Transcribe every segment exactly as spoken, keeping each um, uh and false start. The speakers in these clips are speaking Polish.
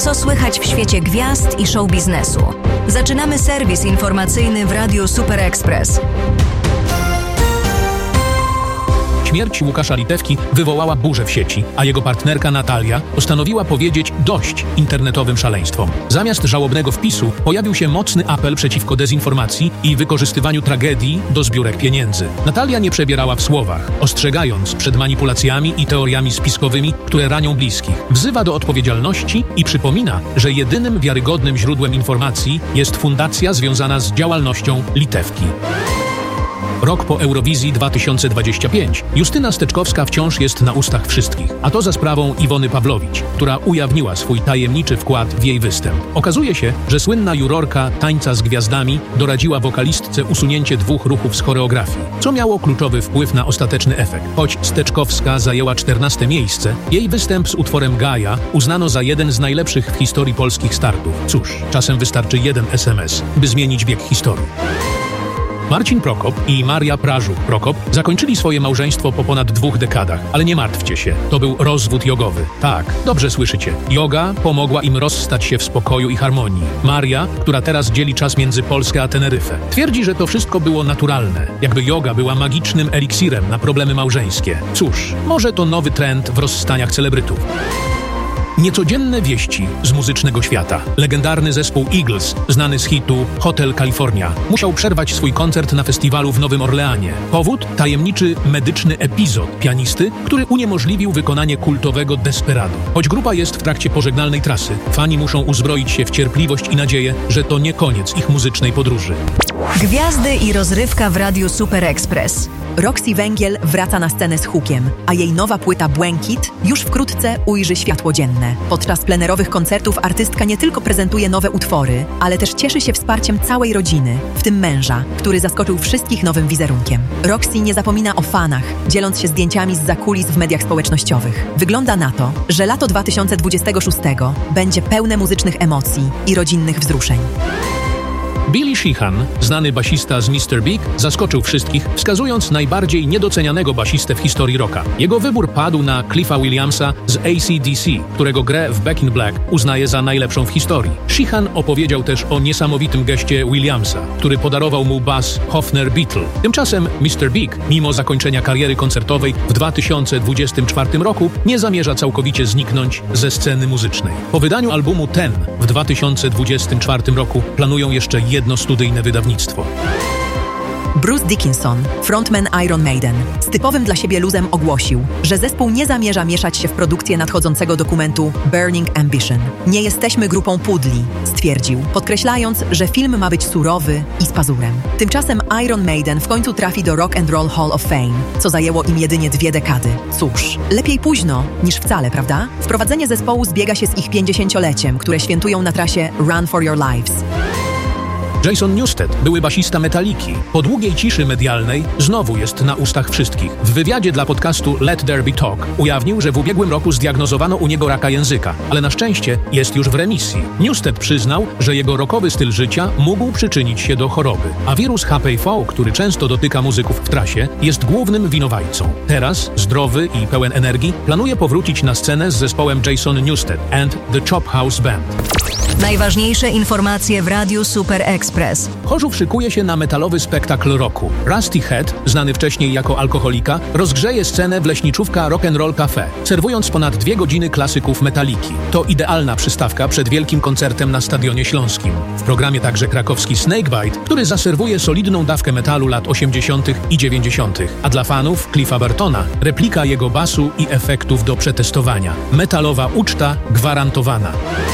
Co słychać w świecie gwiazd i show biznesu? Zaczynamy serwis informacyjny w Radiu Super Express. Śmierć Łukasza Litewki wywołała burzę w sieci, a jego partnerka Natalia postanowiła powiedzieć dość internetowym szaleństwom. Zamiast żałobnego wpisu pojawił się mocny apel przeciwko dezinformacji i wykorzystywaniu tragedii do zbiórek pieniędzy. Natalia nie przebierała w słowach, ostrzegając przed manipulacjami i teoriami spiskowymi, które ranią bliskich. Wzywa do odpowiedzialności i przypomina, że jedynym wiarygodnym źródłem informacji jest fundacja związana z działalnością Litewki. Rok po Eurowizji dwa tysiące dwudziestym piątym Justyna Steczkowska wciąż jest na ustach wszystkich, a to za sprawą Iwony Pawłowicz, która ujawniła swój tajemniczy wkład w jej występ. Okazuje się, że słynna jurorka Tańca z Gwiazdami doradziła wokalistce usunięcie dwóch ruchów z choreografii, co miało kluczowy wpływ na ostateczny efekt. Choć Steczkowska zajęła czternaste miejsce, jej występ z utworem Gaja uznano za jeden z najlepszych w historii polskich startów. Cóż, czasem wystarczy jeden es em es, by zmienić bieg historii. Marcin Prokop i Maria Prażuk-Prokop zakończyli swoje małżeństwo po ponad dwóch dekadach, ale nie martwcie się, to był rozwód jogowy. Tak, dobrze słyszycie. Joga pomogła im rozstać się w spokoju i harmonii. Maria, która teraz dzieli czas między Polskę a Teneryfę, twierdzi, że to wszystko było naturalne, jakby joga była magicznym eliksirem na problemy małżeńskie. Cóż, może to nowy trend w rozstaniach celebrytów. Niecodzienne wieści z muzycznego świata. Legendarny zespół Eagles, znany z hitu Hotel California, musiał przerwać swój koncert na festiwalu w Nowym Orleanie. Powód? Tajemniczy medyczny epizod pianisty, który uniemożliwił wykonanie kultowego Desperado. Choć grupa jest w trakcie pożegnalnej trasy, fani muszą uzbroić się w cierpliwość i nadzieję, że to nie koniec ich muzycznej podróży. Gwiazdy i rozrywka w Radiu Super Express. Roxy Węgiel wraca na scenę z hukiem, a jej nowa płyta Błękit już wkrótce ujrzy światło dzienne. Podczas plenerowych koncertów artystka nie tylko prezentuje nowe utwory, ale też cieszy się wsparciem całej rodziny, w tym męża, który zaskoczył wszystkich nowym wizerunkiem. Roxy nie zapomina o fanach, dzieląc się zdjęciami z zakulis w mediach społecznościowych. Wygląda na to, że lato dwa tysiące dwudziestego szóstego będzie pełne muzycznych emocji i rodzinnych wzruszeń. Billy Sheehan, znany basista z mister Big, zaskoczył wszystkich, wskazując najbardziej niedocenianego basistę w historii rocka. Jego wybór padł na Cliffa Williamsa z A C D C, którego grę w Back in Black uznaje za najlepszą w historii. Sheehan opowiedział też o niesamowitym geście Williamsa, który podarował mu bas Hofner Beatle. Tymczasem mister Big, mimo zakończenia kariery koncertowej w dwa tysiące dwudziestym czwartym roku, nie zamierza całkowicie zniknąć ze sceny muzycznej. Po wydaniu albumu Ten w dwa tysiące dwudziestym czwartym roku planują jeszcze jedno studyjne wydawnictwo. Bruce Dickinson, frontman Iron Maiden, z typowym dla siebie luzem ogłosił, że zespół nie zamierza mieszać się w produkcję nadchodzącego dokumentu Burning Ambition. Nie jesteśmy grupą pudli, stwierdził, podkreślając, że film ma być surowy i z pazurem. Tymczasem Iron Maiden w końcu trafi do Rock and Roll Hall of Fame, co zajęło im jedynie dwie dekady. Cóż, lepiej późno niż wcale, prawda? Wprowadzenie zespołu zbiega się z ich pięćdziesięcioleciem, które świętują na trasie Run for Your Lives. Jason Newsted, były basista Metaliki, po długiej ciszy medialnej znowu jest na ustach wszystkich. W wywiadzie dla podcastu Let There Be Talk ujawnił, że w ubiegłym roku zdiagnozowano u niego raka języka, ale na szczęście jest już w remisji. Newsted przyznał, że jego rockowy styl życia mógł przyczynić się do choroby, a wirus H P V, który często dotyka muzyków w trasie, jest głównym winowajcą. Teraz, zdrowy i pełen energii, planuje powrócić na scenę z zespołem Jason Newsted and the Chop House Band. Najważniejsze informacje w Radiu Super Express. Chorzów szykuje się na metalowy spektakl roku. Rusty Head, znany wcześniej jako alkoholika, rozgrzeje scenę w leśniczówka Rock'n'Roll Cafe, serwując ponad dwie godziny klasyków Metaliki. To idealna przystawka przed wielkim koncertem na Stadionie Śląskim. W programie także krakowski Snakebite, który zaserwuje solidną dawkę metalu lat osiemdziesiątych i dziewięćdziesiątych. A dla fanów Cliffa Burtona replika jego basu i efektów do przetestowania. Metalowa uczta gwarantowana.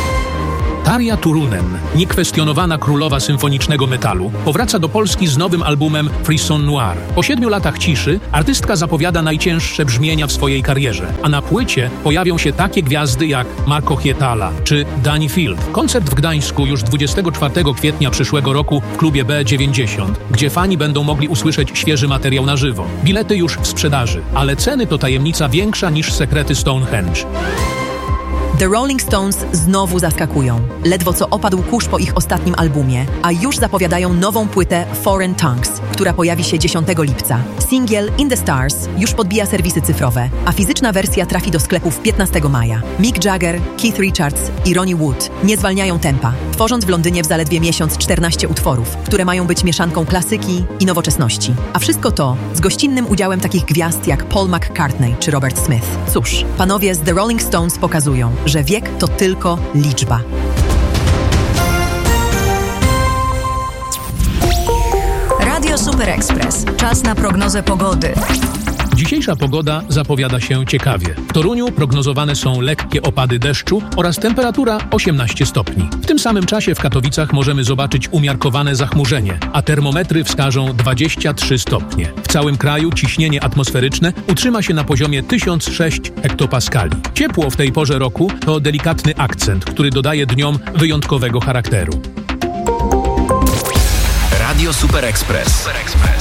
Tarja Turunen, niekwestionowana królowa symfonicznego metalu, powraca do Polski z nowym albumem Frisson Noir. Po siedmiu latach ciszy artystka zapowiada najcięższe brzmienia w swojej karierze, a na płycie pojawią się takie gwiazdy jak Marco Hietala czy Danny Field. Koncert w Gdańsku już dwudziestego czwartego kwietnia przyszłego roku w klubie B dziewięćdziesiąt, gdzie fani będą mogli usłyszeć świeży materiał na żywo. Bilety już w sprzedaży, ale ceny to tajemnica większa niż sekrety Stonehenge. The Rolling Stones znowu zaskakują. Ledwo co opadł kurz po ich ostatnim albumie, a już zapowiadają nową płytę Foreign Tongues, która pojawi się dziesiątego lipca. Singiel In the Stars już podbija serwisy cyfrowe, a fizyczna wersja trafi do sklepów piętnastego maja. Mick Jagger, Keith Richards i Ronnie Wood nie zwalniają tempa, tworząc w Londynie w zaledwie miesiąc czternaście utworów, które mają być mieszanką klasyki i nowoczesności. A wszystko to z gościnnym udziałem takich gwiazd jak Paul McCartney czy Robert Smith. Cóż, panowie z The Rolling Stones pokazują, że wiek to tylko liczba. Radio Super Express. Czas na prognozę pogody. Dzisiejsza pogoda zapowiada się ciekawie. W Toruniu prognozowane są lekkie opady deszczu oraz temperatura osiemnaście stopni. W tym samym czasie w Katowicach możemy zobaczyć umiarkowane zachmurzenie, a termometry wskażą dwadzieścia trzy stopnie. W całym kraju ciśnienie atmosferyczne utrzyma się na poziomie tysiąc sześć hektopaskali. Ciepło w tej porze roku to delikatny akcent, który dodaje dniom wyjątkowego charakteru. Radio Super Express.